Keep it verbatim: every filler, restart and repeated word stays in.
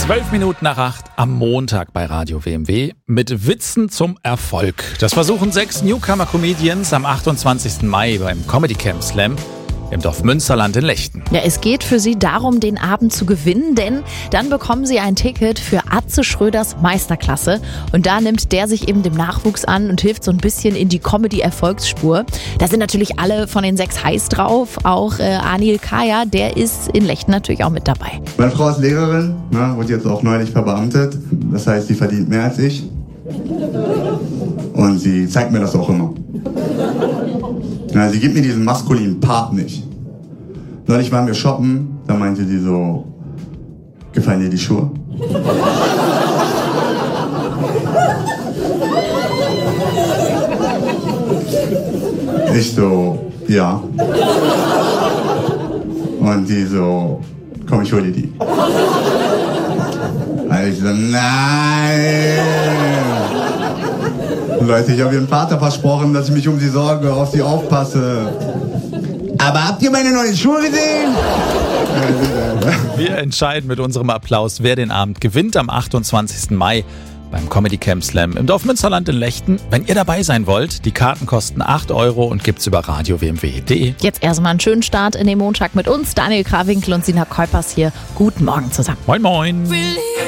Zwölf Minuten nach acht am Montag bei Radio W M W mit Witzen zum Erfolg. Das versuchen sechs Newcomer-Comedians am achtundzwanzigsten Mai beim Comedy Camp Slam im Dorf Münsterland in Lechten. Ja, es geht für sie darum, den Abend zu gewinnen, denn dann bekommen sie ein Ticket für Atze Schröders Meisterklasse. Und da nimmt der sich eben dem Nachwuchs an und hilft so ein bisschen in die Comedy-Erfolgsspur. Da sind natürlich alle von den sechs heiß drauf. Auch äh, Anil Kaya, der ist in Lechten natürlich auch mit dabei. Meine Frau ist Lehrerin, ne, wurde jetzt auch neulich verbeamtet. Das heißt, sie verdient mehr als ich. Und sie zeigt mir das auch immer. Ja, sie gibt mir diesen maskulinen Part nicht. Neulich waren wir shoppen, da meinte sie so, gefallen dir die Schuhe? Ich so, ja. Und die so, komm, ich hol dir die. Also ich so, nein. Leute, ich habe ihrem Vater versprochen, dass ich mich um sie sorge, auf sie aufpasse. Aber habt ihr meine neuen Schuhe gesehen? Wir entscheiden mit unserem Applaus, wer den Abend gewinnt am achtundzwanzigsten Mai beim Comedy Camp Slam im Dorf Münsterland in Lechten. Wenn ihr dabei sein wollt, die Karten kosten acht Euro und gibt's über radio w m w punkt d e. Jetzt erstmal einen schönen Start in den Montag mit uns. Daniel Krawinkel und Sina Kuipers hier. Guten Morgen zusammen. Moin, moin.